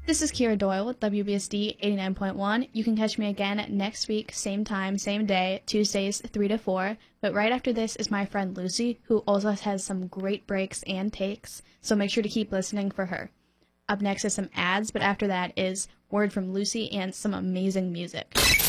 This is Kira Doyle with WBSD 89.1. You can catch me again next week, same time, same day, Tuesdays 3 to 4. But right after this is my friend Lucy, who also has some great breaks and takes, so make sure to keep listening for her. Up next is some ads, but after that is word from Lucy and some amazing music.